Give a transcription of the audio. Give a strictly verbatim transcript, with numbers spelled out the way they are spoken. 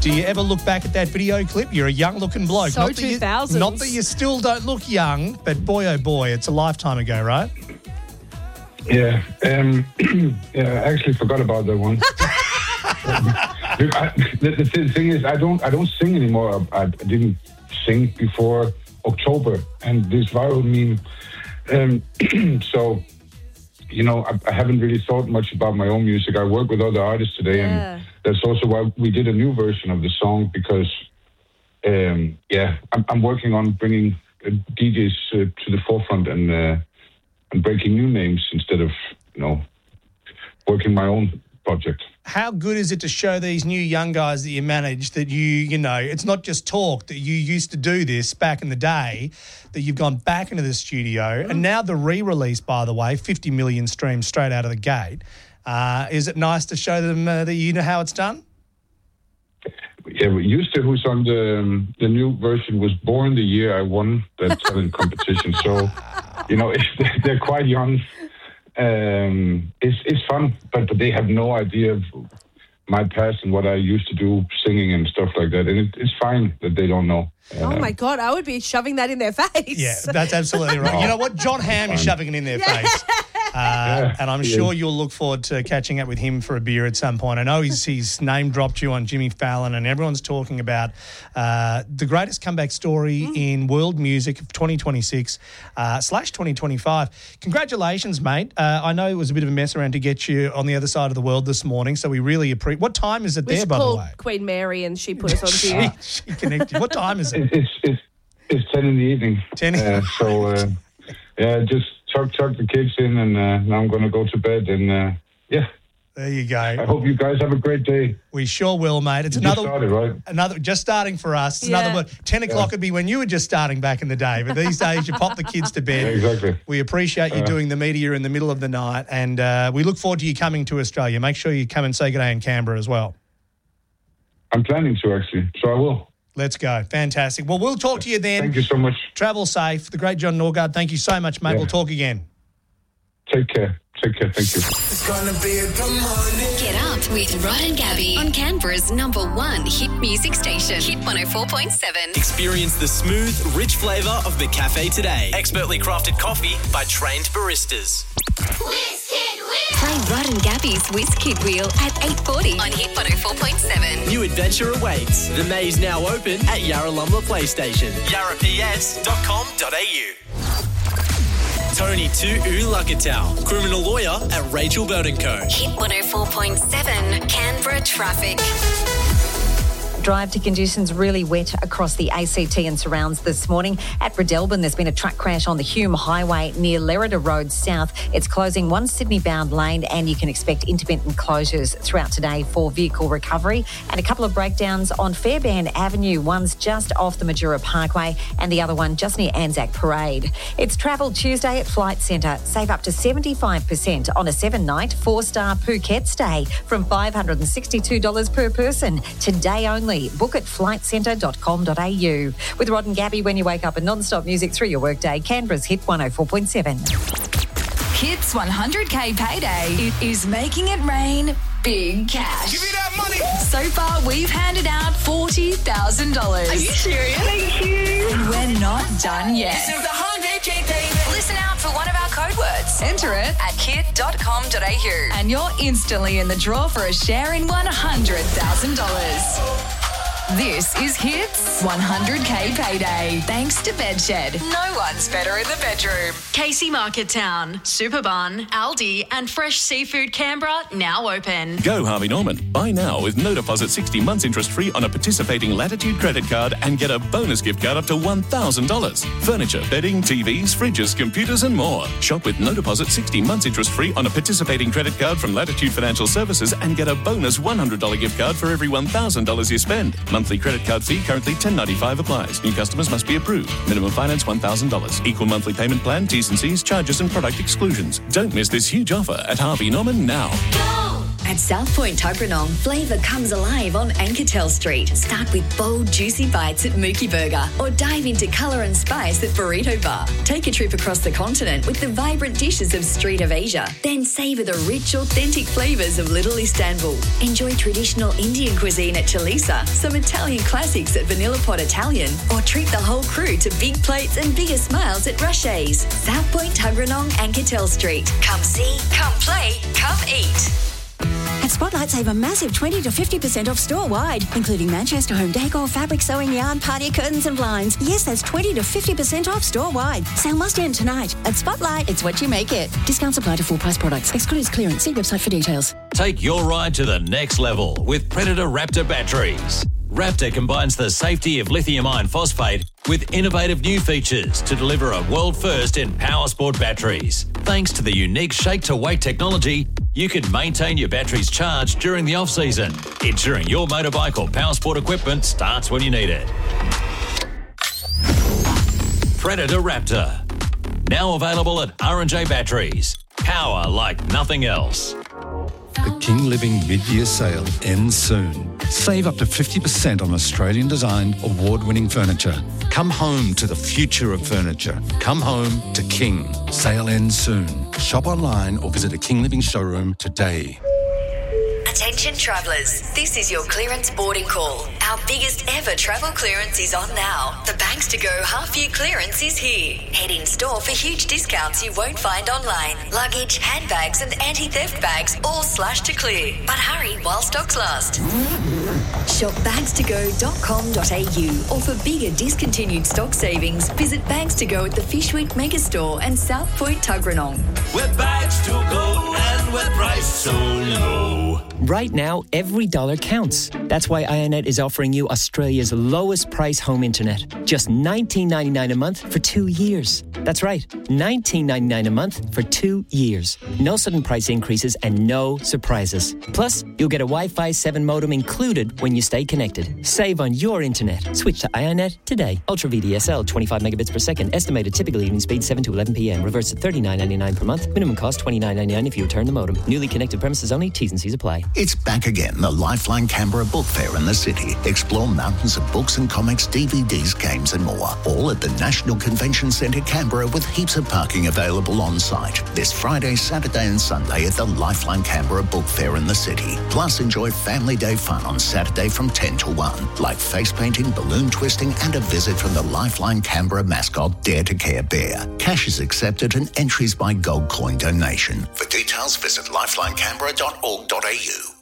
Do you ever look back at that video clip? You're a young-looking bloke. So not that you- two thousands. Not that you still don't look young, but boy, oh boy, it's a lifetime ago, right? Yeah, um, yeah, I actually forgot about that one. Look, I, the, the thing is, I don't, I don't sing anymore. I, I didn't sing before October, and this viral meme. Um, so, you know, I, I haven't really thought much about my own music. I work with other artists today, Yeah. and that's also why we did a new version of the song because, um, yeah, I'm, I'm working on bringing uh, D Js uh, to the forefront and uh, and breaking new names instead of, you know, working my own project. How good is it to show these new young guys that you manage that you, you know, it's not just talk, that you used to do this back in the day, that you've gone back into the studio, and now the re-release, by the way, fifty million streams straight out of the gate. Uh, is it nice to show them uh, that you know how it's done? Yeah, we used to, who's on the um, the new version, was born the year I won that talent competition. So, you know, it's, they're quite young. Um, it's it's fun, but, but they have no idea of my past and what I used to do, singing and stuff like that. And it, it's fine that they don't know. Oh, Um, my God. I would be shoving that in their face. Yeah, that's absolutely right. You know what? John Hamm is shoving it in their face. Uh, Yeah, and I'm he sure is. you'll look forward to catching up with him for a beer at some point. I know he's, he's name dropped you on Jimmy Fallon, and everyone's talking about uh, the greatest comeback story Mm. in world music of twenty twenty-six uh, slash twenty twenty-five. Congratulations, mate. Uh, I know it was a bit of a mess around to get you on the other side of the world this morning, so we really appreciate. What time is it We there, should by the call way? Queen Mary and she put us on to she, you. she connected. What time is it? it, it's it's it's ten in the evening. ten Uh, so uh, yeah, just tuck tuck the kids in, and uh, now I'm going to go to bed. And uh, yeah, There you I go. hope you guys have a great day. We sure will, mate. It's You another just started, right? Another just starting for us. It's Yeah. another one. Ten o'clock would be when you were just starting back in the day, but these days you pop the kids to Yeah, bed. exactly. We appreciate you Uh, doing the media in the middle of the night, and uh, we look forward to you coming to Australia. Make sure you come and say good day in Canberra as well. I'm planning to actually, so I will. Let's go. Fantastic. Well, we'll talk to you then. Thank you so much. Travel safe. The great John Norgard, thank you so much, mate. Yeah. We'll talk again. Take care. Take care. Thank you. It's gonna be a good morning. Get up with Rod and Gabby on Canberra's number one hit music station, Hit one oh four point seven. Experience the smooth, rich flavour of McCafe today. Expertly crafted coffee by trained baristas. Play Rod and Gabby's Whiz Kid Wheel at eight forty on Hit one oh four point seven. New adventure awaits. The maze now open at Yarralumla Playstation. yarra p s dot com dot a u. Tony Tu'ulakatau, criminal lawyer at Rachel Burton Co. Hit one oh four point seven Canberra traffic. Drive to conditions really wet across the A C T and surrounds this morning. At Bredelban, there's been a truck crash on the Hume Highway near Lerida Road South. It's closing one Sydney-bound lane, and you can expect intermittent closures throughout today for vehicle recovery. And a couple of breakdowns on Fairbairn Avenue. One's just off the Majura Parkway and the other one just near Anzac Parade. It's Travel Tuesday at Flight Centre. Save up to seventy-five percent on a seven-night, four-star Phuket stay from five hundred sixty-two dollars per person. Today only. Book at flight centre dot com dot a u. With Rod and Gabby, when you wake up and non-stop music through your workday, Canberra's Hit one oh four point seven. Hits one hundred K payday. It is making it rain big cash. Give me that money. So far, we've handed out forty thousand dollars. Are you serious? Thank you. And we're not done yet. This is one hundred K, baby. Listen out for one of our code words. Enter it at hit dot com dot a u. And you're instantly in the draw for a share in one hundred thousand dollars. This is Hits one hundred K Payday. Thanks to Bedshed. No one's better in the bedroom. Casey Market Town, Superbun, Aldi and Fresh Seafood Canberra now open. Go Harvey Norman. Buy now with no deposit sixty months interest free on a participating Latitude credit card and get a bonus gift card up to one thousand dollars. Furniture, bedding, T Vs, fridges, computers and more. Shop with no deposit sixty months interest free on a participating credit card from Latitude Financial Services and get a bonus one hundred dollars gift card for every one thousand dollars you spend. Monthly credit card fee currently ten dollars ninety-five applies. New customers must be approved. Minimum finance one thousand dollars. Equal monthly payment plan, T's and C's, charges and product exclusions. Don't miss this huge offer at Harvey Norman now. Go. At South Point Tuggeranong, flavour comes alive on Ankertel Street. Start with bold, juicy bites at Mookie Burger or dive into colour and spice at Burrito Bar. Take a trip across the continent with the vibrant dishes of Street of Asia. Then savour the rich, authentic flavours of Little Istanbul. Enjoy traditional Indian cuisine at Chalisa, some Italian classics at Vanilla Pot Italian, or treat the whole crew to big plates and bigger smiles at Rushes. South Point Tuggeranong, Ankertel Street. Come see, come play, come eat. At Spotlight, save a massive twenty to fifty percent off store-wide, including Manchester home decor, fabric, sewing, yarn, party curtains and blinds. Yes, that's twenty to fifty percent off store-wide. Sale must end tonight. At Spotlight, it's what you make it. Discounts apply to full-price products. Excludes clearance. See website for details. Take your ride to the next level with Predator Raptor batteries. Raptor combines the safety of lithium iron phosphate with innovative new features to deliver a world first in power sport batteries. Thanks to the unique shake-to-weight technology, you can maintain your batteries charged during the off-season, ensuring your motorbike or power sport equipment starts when you need it. Predator Raptor. Now available at R and J Batteries. Power like nothing else. The King Living mid-year sale ends soon. Save up to fifty percent on Australian-designed, award-winning furniture. Come home to the future of furniture. Come home to King. Sale ends soon. Shop online or visit a King Living showroom today. Attention travellers, this is your clearance boarding call. Our biggest ever travel clearance is on now. The Banks to Go half-year clearance is here. Head in store for huge discounts you won't find online. Luggage, handbags and anti-theft bags all slashed to clear. But hurry while stocks last. Shop bags to go dot com dot a u or for bigger discontinued stock savings, visit Bags to Go at the Fishwick Megastore and South Point Tuggeranong. We're Bags to Go and we're priced so low. Right now, every dollar counts. That's why iiNet is offering you Australia's lowest price home internet. Just nineteen ninety-nine a month for two years. That's right, nineteen ninety-nine a month for two years. No sudden price increases and no surprises. Plus, you'll get a Wi-Fi seven modem included when you stay connected. Save on your internet. Switch to iiNet today. Ultra V D S L, twenty-five megabits per second. Estimated typical evening speed seven to eleven p.m. Reverse at thirty-nine ninety-nine per month. Minimum cost twenty-nine ninety-nine if you return the modem. Newly connected premises only. T's and C's apply. It's back again, the Lifeline Canberra Book Fair in the city. Explore mountains of books and comics, D V Ds, games and more. All at the National Convention Centre, Canberra, with heaps of parking available on site. This Friday, Saturday and Sunday at the Lifeline Canberra Book Fair in the city. Plus, enjoy Family Day fun on Saturday from ten to one, like face painting, balloon twisting and a visit from the Lifeline Canberra mascot, Dare to Care Bear. Cash is accepted and entries by gold coin donation. For details, visit lifeline canberra dot org dot a u.